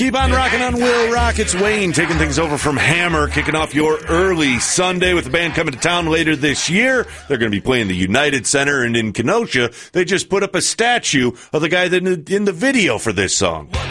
Keep on rocking on Will Rock. It's Wayne taking things over from Hammer, kicking off your early Sunday with the band coming to town later this year. They're going to be playing the United Center, and in Kenosha, they just put up a statue of the guy that in the video for this song.